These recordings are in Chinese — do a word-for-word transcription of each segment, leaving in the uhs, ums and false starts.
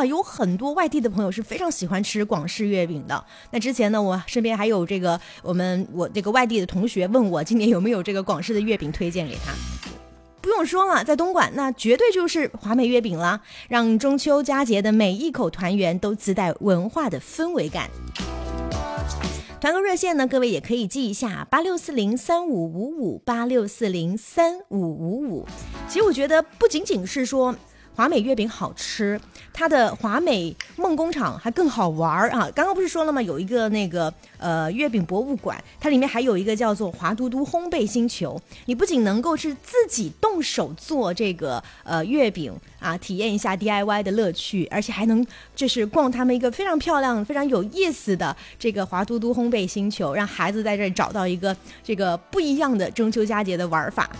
道有很多外地的朋友是非常喜欢吃广式月饼的。那之前呢，我身边还有这个我们我这个外地的同学问我今年有没有这个广式的月饼推荐给他。不用说了，在东莞那绝对就是华美月饼啦，让中秋佳节的每一口团圆都自带文化的氛围感。团购热线呢，各位也可以记一下八六四零三五五五八六四零三五五五。其实我觉得不仅仅是说华美月饼好吃，它的华美梦工厂还更好玩啊！刚刚不是说了吗？有一个那个呃月饼博物馆，它里面还有一个叫做华嘟嘟烘焙星球。你不仅能够是自己动手做这个呃月饼啊，体验一下 D I Y 的乐趣，而且还能就是逛他们一个非常漂亮、非常有意思的这个华嘟嘟烘焙星球，让孩子在这里找到一个这个不一样的中秋佳节的玩法。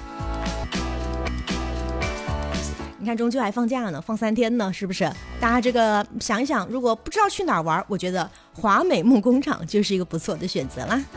你看中秋还放假呢，放三天呢，是不是？大家这个想一想，如果不知道去哪儿玩，我觉得华美梦工厂就是一个不错的选择啦。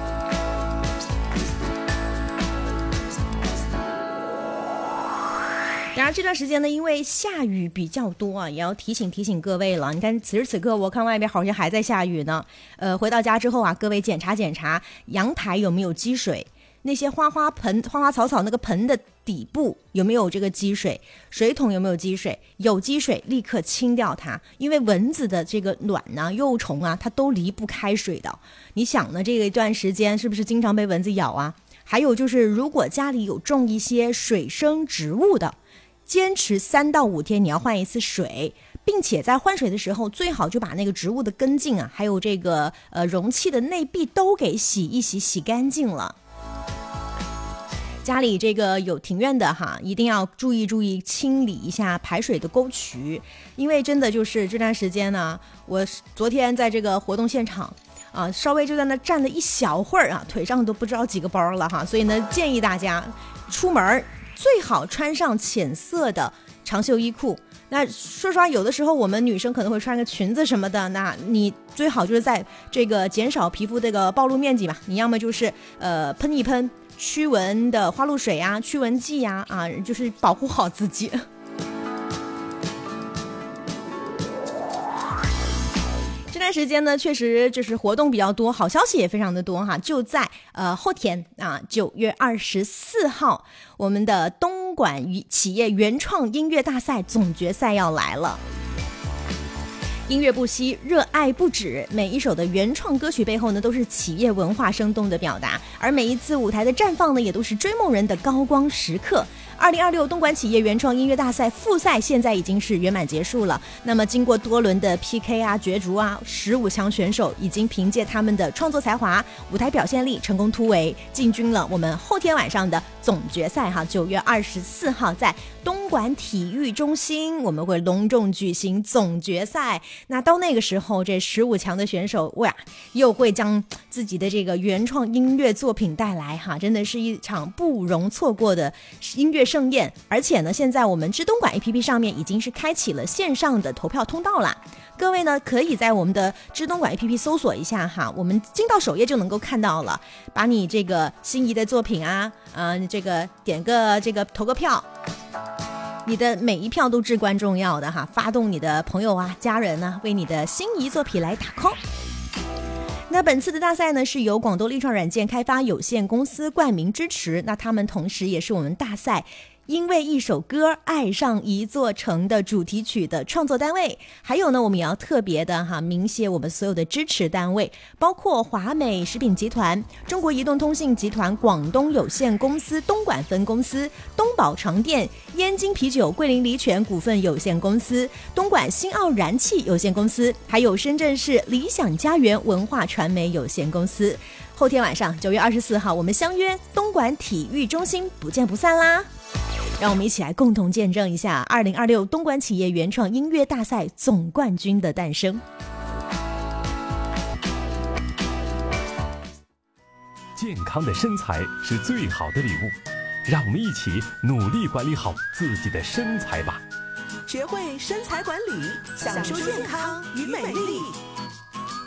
当然这段时间呢，因为下雨比较多啊，也要提醒提醒各位了。你看此时此刻我看外边好像还在下雨呢。呃，回到家之后啊，各位检查检查阳台有没有积水，那些花花盆花花草草那个盆的底部有没有这个积水，水桶有没有积水，有积水立刻清掉它，因为蚊子的这个卵呢、幼虫啊，它都离不开水的。你想呢，这个一段时间是不是经常被蚊子咬啊？还有就是如果家里有种一些水生植物的，坚持三到五天你要换一次水，并且在换水的时候最好就把那个植物的根茎啊，还有这个呃容器的内壁都给洗一洗，洗干净了。家里这个有庭院的哈，一定要注意注意清理一下排水的沟渠，因为真的就是这段时间呢，我昨天在这个活动现场啊，稍微就在那站了一小会儿啊，腿上都不知道几个包了哈，所以呢，建议大家出门最好穿上浅色的长袖衣裤。那说实话，有的时候我们女生可能会穿个裙子什么的，那你最好就是在这个减少皮肤这个暴露面积嘛，你要么就是呃喷一喷驱蚊的花露水啊、驱蚊剂啊，啊，就是保护好自己。这段时间呢，确实就是活动比较多，好消息也非常的多哈。就在呃后天啊，九月二十四号，我们的东莞企业原创音乐大赛总决赛要来了。音乐不息，热爱不止，每一首的原创歌曲背后呢，都是企业文化生动的表达，而每一次舞台的绽放呢，也都是追梦人的高光时刻。二零二六东莞企业原创音乐大赛复赛现在已经是圆满结束了。那么经过多轮的 P K 啊、角逐啊，十五强选手已经凭借他们的创作才华、舞台表现力成功突围，进军了我们后天晚上的总决赛哈。九月二十四号在东莞体育中心，我们会隆重举行总决赛。那到那个时候，这十五强的选手哇，又会将自己的这个原创音乐作品带来哈，真的是一场不容错过的音乐盛宴。而且呢，现在我们知东莞 A P P 上面已经是开启了线上的投票通道啦。各位呢，可以在我们的知东莞 A P P 搜索一下哈，我们进到首页就能够看到了，把你这个心仪的作品啊，呃，这个点个这个投个票。你的每一票都至关重要的哈，发动你的朋友啊、家人啊，为你的心仪作品来打 call。那本次的大赛呢，是由广东立创软件开发有限公司冠名支持，那他们同时也是我们大赛因为一首歌爱上一座城的主题曲的创作单位。还有呢，我们也要特别的哈鸣谢我们所有的支持单位，包括华美食品集团、中国移动通信集团广东有限公司东莞分公司、东宝床垫、燕京啤酒桂林梨泉股份有限公司、东莞新奥燃气有限公司，还有深圳市理想家园文化传媒有限公司。后天晚上九月二十四号，我们相约东莞体育中心，不见不散啦！让我们一起来共同见证一下二零二六东莞企业原创音乐大赛总冠军的诞生。 健康的身材是最好的礼物，让我们一起努力管理好自己的身材吧。 学会身材管理，享受健康与美丽。